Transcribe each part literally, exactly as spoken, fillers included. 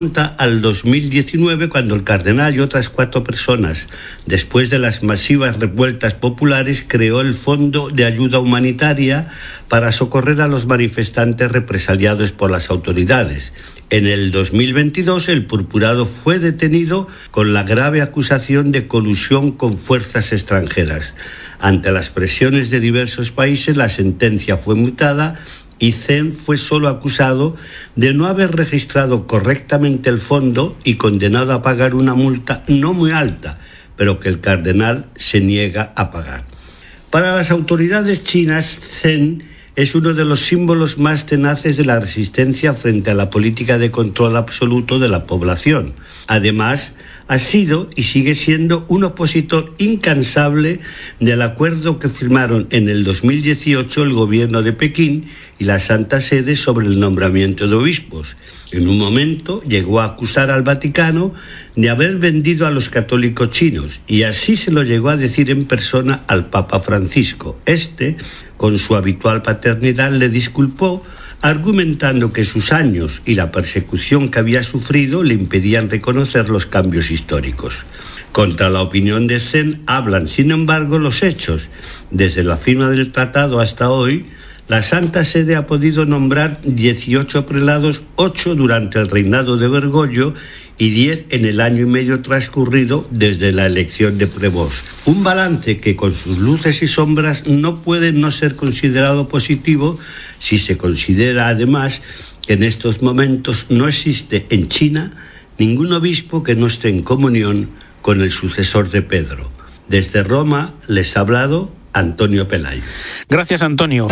al dos mil diecinueve, cuando el cardenal y otras cuatro personas, después de las masivas revueltas populares, creó el Fondo de Ayuda Humanitaria para socorrer a los manifestantes represaliados por las autoridades. En el dos mil veintidós, el purpurado fue detenido con la grave acusación de colusión con fuerzas extranjeras. Ante las presiones de diversos países, la sentencia fue mutada y Zen fue solo acusado de no haber registrado correctamente el fondo y condenado a pagar una multa no muy alta, pero que el cardenal se niega a pagar. Para las autoridades chinas, Zen es uno de los símbolos más tenaces de la resistencia frente a la política de control absoluto de la población. Además, ha sido y sigue siendo un opositor incansable del acuerdo que firmaron en el dos mil dieciocho el gobierno de Pekín y la Santa Sede sobre el nombramiento de obispos. En un momento llegó a acusar al Vaticano de haber vendido a los católicos chinos, y así se lo llegó a decir en persona al Papa Francisco. Este, con su habitual paternidad, le disculpó, argumentando que sus años y la persecución que había sufrido le impedían reconocer los cambios históricos. Contra la opinión de Zen hablan, sin embargo, los hechos. Desde la firma del tratado hasta hoy, la Santa Sede ha podido nombrar dieciocho prelados, ocho durante el reinado de Bergoglio y diez en el año y medio transcurrido desde la elección de Prevost. Un balance que, con sus luces y sombras, no puede no ser considerado positivo si se considera además que en estos momentos no existe en China ningún obispo que no esté en comunión con el sucesor de Pedro. Desde Roma les ha hablado Antonio Pelayo. Gracias, Antonio.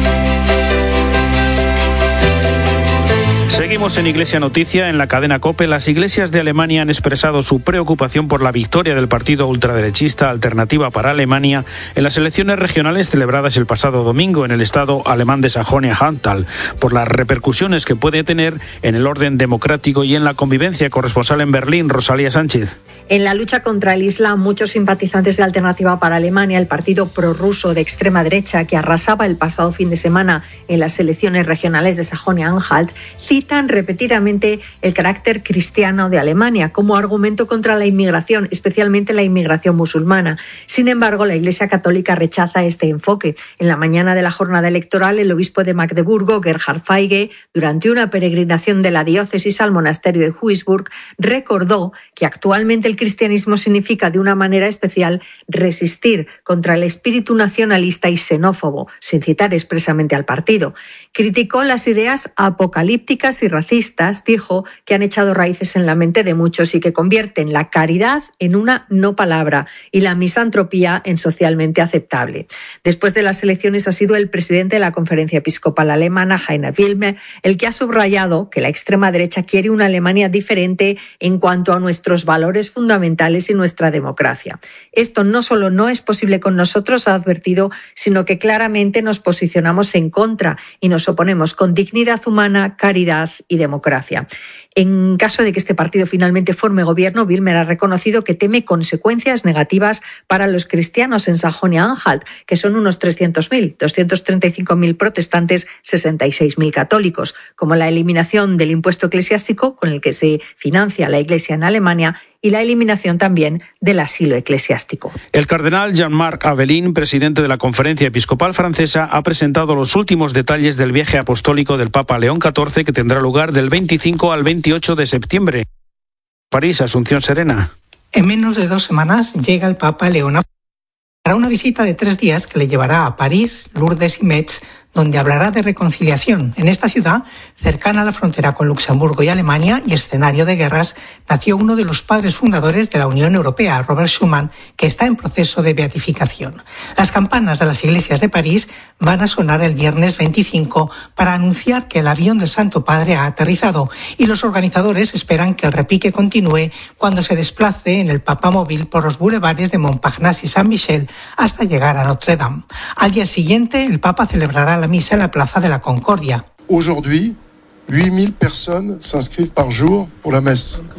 Seguimos en Iglesia Noticia, en la cadena COPE. Las iglesias de Alemania han expresado su preocupación por la victoria del partido ultraderechista Alternativa para Alemania en las elecciones regionales celebradas el pasado domingo en el estado alemán de Sajonia-Anhalt, por las repercusiones que puede tener en el orden democrático y en la convivencia. Corresponsal en Berlín, Rosalía Sánchez. En la lucha contra el Islam, muchos simpatizantes de Alternativa para Alemania, el partido prorruso de extrema derecha que arrasaba el pasado fin de semana en las elecciones regionales de Sajonia-Anhalt, citan repetidamente el carácter cristiano de Alemania como argumento contra la inmigración, especialmente la inmigración musulmana. Sin embargo, la Iglesia Católica rechaza este enfoque. En la mañana de la jornada electoral, el obispo de Magdeburgo, Gerhard Feige, durante una peregrinación de la diócesis al monasterio de Huisburg, recordó que actualmente el cristianismo significa de una manera especial resistir contra el espíritu nacionalista y xenófobo, sin citar expresamente al partido. Criticó las ideas apocalípticas y racistas, dijo, que han echado raíces en la mente de muchos y que convierten la caridad en una no palabra y la misantropía en socialmente aceptable. Después de las elecciones ha sido el presidente de la Conferencia Episcopal Alemana, Heiner Wilmer, el que ha subrayado que la extrema derecha quiere una Alemania diferente en cuanto a nuestros valores fundamentales y nuestra democracia. Esto no solo no es posible con nosotros, ha advertido, sino que claramente nos posicionamos en contra y nos oponemos con dignidad humana, caridad y democracia. En caso de que este partido finalmente forme gobierno, Wilmer ha reconocido que teme consecuencias negativas para los cristianos en Sajonia-Anhalt, que son unos trescientos mil, doscientos treinta y cinco mil protestantes, sesenta y seis mil católicos, como la eliminación del impuesto eclesiástico con el que se financia la Iglesia en Alemania y la eliminación también del asilo eclesiástico. El cardenal Jean-Marc Avelin, presidente de la Conferencia Episcopal Francesa, ha presentado los últimos detalles del viaje apostólico del Papa León catorce, que tendrá lugar del veinticinco al veintiocho de septiembre. París, Asunción Serena. En menos de dos semanas llega el Papa León para una visita de tres días que le llevará a París, Lourdes y Metz, donde hablará de reconciliación. En esta ciudad, cercana a la frontera con Luxemburgo y Alemania y escenario de guerras, nació uno de los padres fundadores de la Unión Europea, Robert Schuman, que está en proceso de beatificación. Las campanas de las iglesias de París van a sonar el viernes veinticinco para anunciar que el avión del Santo Padre ha aterrizado, y los organizadores esperan que el repique continúe cuando se desplace en el papamóvil por los bulevares de Montparnasse y Saint-Michel hasta llegar a Notre Dame. Al día siguiente, el Papa celebrará la misa en la Plaza de la Concordia. Aujourd'hui, huit mille personnes s'inscrivent par jour pour la messe.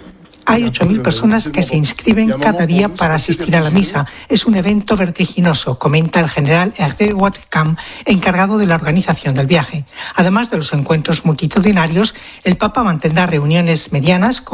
Hay ocho mil personas que se inscriben cada día para asistir a la misa. Es un evento vertiginoso, comenta el general Hervé Watcam, encargado de la organización del viaje. Además de los encuentros multitudinarios, el Papa mantendrá reuniones medianas con